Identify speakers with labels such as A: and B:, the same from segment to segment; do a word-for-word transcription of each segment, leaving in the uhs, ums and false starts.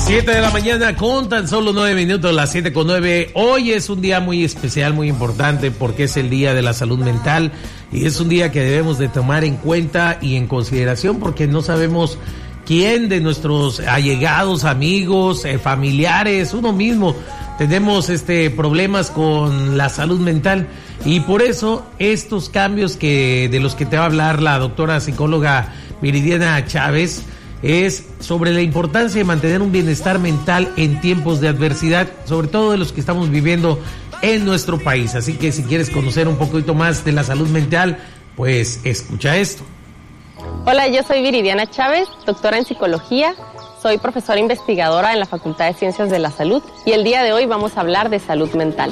A: siete de la mañana con tan solo nueve minutos, las siete con nueve. Hoy es un día muy especial, muy importante, porque es el Día de la Salud Mental y es un día que debemos de tomar en cuenta y en consideración, porque no sabemos quién de nuestros allegados, amigos, eh, familiares, uno mismo, tenemos este problemas con la salud mental, y por eso estos cambios que de los que te va a hablar la doctora psicóloga Viridiana Chávez es sobre la importancia de mantener un bienestar mental en tiempos de adversidad, sobre todo de los que estamos viviendo en nuestro país. Así que si quieres conocer un poquito más de la salud mental, pues escucha esto.
B: Hola, yo soy Viridiana Chávez, doctora en psicología, soy profesora investigadora en la Facultad de Ciencias de la Salud y el día de hoy vamos a hablar de salud mental.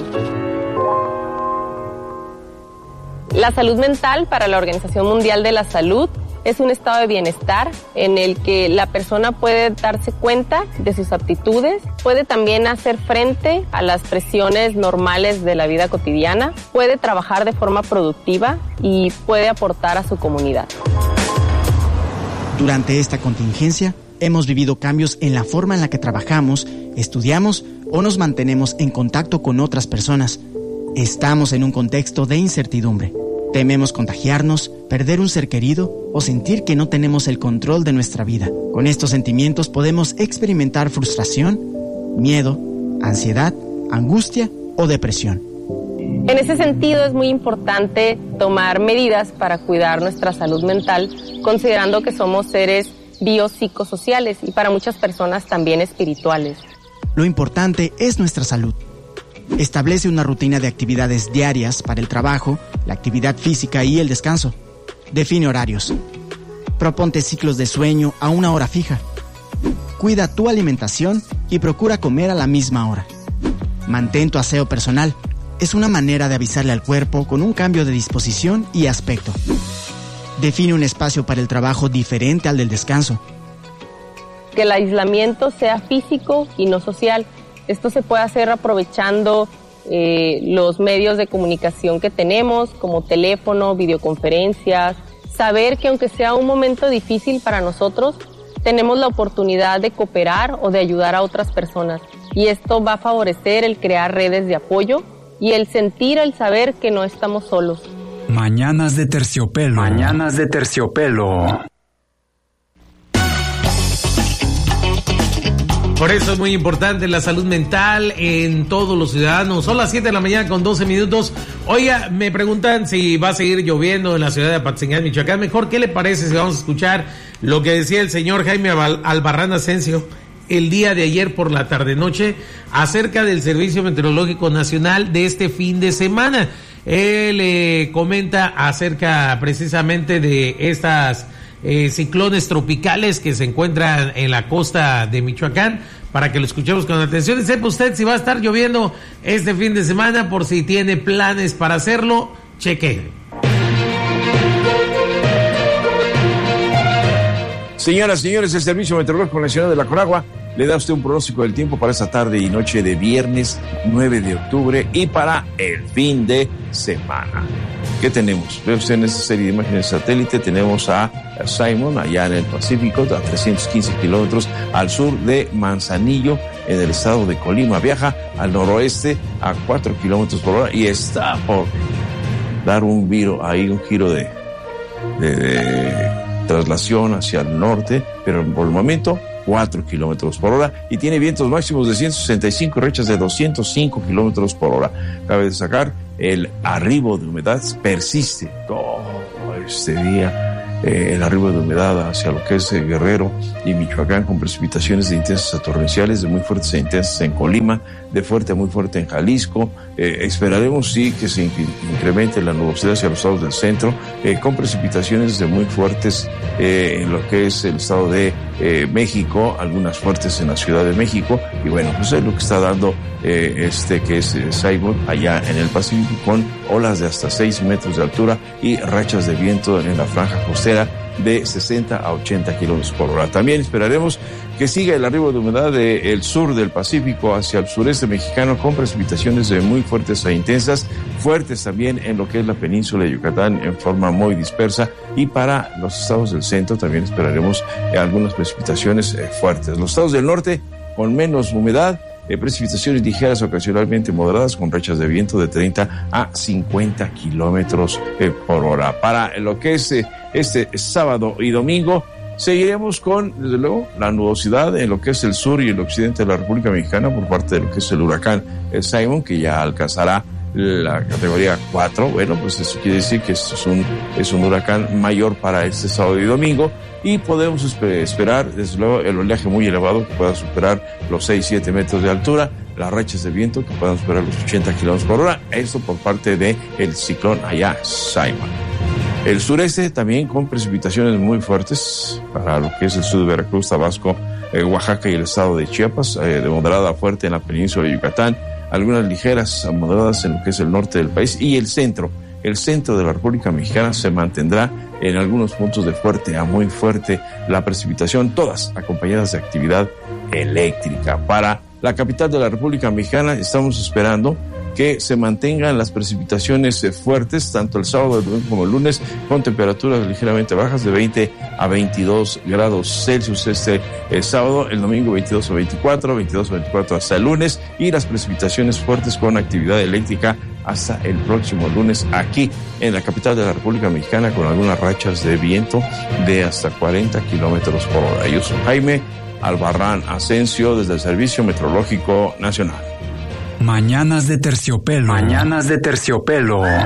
B: La salud mental para la Organización Mundial de la Salud es un estado de bienestar en el que la persona puede darse cuenta de sus aptitudes, puede también hacer frente a las presiones normales de la vida cotidiana, puede trabajar de forma productiva y puede aportar a su comunidad.
C: Durante esta contingencia, hemos vivido cambios en la forma en la que trabajamos, estudiamos o nos mantenemos en contacto con otras personas. Estamos en un contexto de incertidumbre. Tememos contagiarnos, perder un ser querido o sentir que no tenemos el control de nuestra vida. Con estos sentimientos podemos experimentar frustración, miedo, ansiedad, angustia o depresión.
B: En ese sentido es muy importante tomar medidas para cuidar nuestra salud mental, considerando que somos seres biopsicosociales y para muchas personas también espirituales.
C: Lo importante es nuestra salud. Establece una rutina de actividades diarias para el trabajo, la actividad física y el descanso. Define horarios. Proponte ciclos de sueño a una hora fija. Cuida tu alimentación y procura comer a la misma hora. Mantén tu aseo personal. Es una manera de avisarle al cuerpo con un cambio de disposición y aspecto. Define un espacio para el trabajo diferente al del descanso.
B: Que el aislamiento sea físico y no social. Esto se puede hacer aprovechando eh, los medios de comunicación que tenemos, como teléfono, videoconferencias. Saber que aunque sea un momento difícil para nosotros, tenemos la oportunidad de cooperar o de ayudar a otras personas. Y esto va a favorecer el crear redes de apoyo y el sentir, el saber que no estamos solos.
D: Mañanas de Terciopelo. Mañanas de Terciopelo.
A: Por eso es muy importante la salud mental en todos los ciudadanos. Son las siete de la mañana con doce minutos. Oiga, me preguntan si va a seguir lloviendo en la ciudad de Apatzingán, Michoacán. Mejor, ¿qué le parece si vamos a escuchar lo que decía el señor Jaime Albarrán Asensio el día de ayer por la tarde-noche acerca del Servicio Meteorológico Nacional de este fin de semana? Él eh, comenta acerca precisamente de estas Eh, ciclones tropicales que se encuentran en la costa de Michoacán, para que lo escuchemos con atención y sepa usted si va a estar lloviendo este fin de semana, por si tiene planes para hacerlo, cheque.
E: Señoras y señores, el Servicio Meteorológico Nacional de la Conagua le da a usted un pronóstico del tiempo para esta tarde y noche de viernes nueve de octubre y para el fin de semana. ¿Qué tenemos? Ve usted en esta serie de imágenes satélite, tenemos a Simon allá en el Pacífico, a trescientos quince kilómetros al sur de Manzanillo, en el estado de Colima. Viaja al noroeste a cuatro kilómetros por hora y está por dar un giro, ahí un giro de, de, de traslación hacia el norte, pero por el momento cuatro kilómetros por hora y tiene vientos máximos de ciento sesenta y cinco, rachas de doscientos cinco kilómetros por hora. Cabe destacar, el arribo de humedad persiste todo este día. Eh, el arribo de humedad hacia lo que es eh, Guerrero y Michoacán, con precipitaciones de intensas a torrenciales, de muy fuertes a intensas en Colima, de fuerte a muy fuerte en Jalisco. Eh, esperaremos sí que se incremente la nubosidad hacia los estados del centro, eh, con precipitaciones de muy fuertes eh, en lo que es el estado de eh, México, algunas fuertes en la Ciudad de México, y bueno, pues es lo que está dando eh, este que es eh, Saibon allá en el Pacífico, con olas de hasta seis metros de altura y rachas de viento en la franja costera de sesenta a ochenta kilómetros por hora. También esperaremos que siga el arribo de humedad del sur del Pacífico hacia el sureste mexicano, con precipitaciones de muy fuertes a intensas, fuertes también en lo que es la península de Yucatán en forma muy dispersa, y para los estados del centro también esperaremos algunas precipitaciones fuertes. Los estados del norte con menos humedad, eh, precipitaciones ligeras ocasionalmente moderadas con rachas de viento de treinta a cincuenta kilómetros eh, por hora. Para lo que es eh, este sábado y domingo, seguiremos con, desde luego, la nubosidad en lo que es el sur y el occidente de la República Mexicana por parte de lo que es el huracán Simon, que ya alcanzará la categoría cuatro. Bueno, pues eso quiere decir que esto es un, es un huracán mayor para este sábado y domingo, y podemos esperar, desde luego, el oleaje muy elevado que pueda superar los seis, siete metros de altura, las rachas de viento que puedan superar los ochenta kilómetros por hora, esto por parte de el ciclón allá Simon. El sureste también con precipitaciones muy fuertes para lo que es el sur de Veracruz, Tabasco, eh, Oaxaca y el estado de Chiapas, eh, de moderada a fuerte en la península de Yucatán, algunas ligeras a moderadas en lo que es el norte del país, y el centro. El centro de la República Mexicana se mantendrá en algunos puntos de fuerte a muy fuerte la precipitación, todas acompañadas de actividad eléctrica. Para la capital de la República Mexicana estamos esperando que se mantengan las precipitaciones eh, fuertes, tanto el sábado como el lunes, con temperaturas ligeramente bajas de veinte a veintidós grados Celsius este eh, sábado, el domingo veintidós a veinticuatro, veintidós a veinticuatro hasta el lunes, y las precipitaciones fuertes con actividad eléctrica hasta el próximo lunes aquí en la capital de la República Mexicana, con algunas rachas de viento de hasta cuarenta kilómetros por hora. Yo soy Jaime Albarrán Asensio desde el Servicio Meteorológico Nacional.
D: Mañanas de Terciopelo. Mañanas de Terciopelo.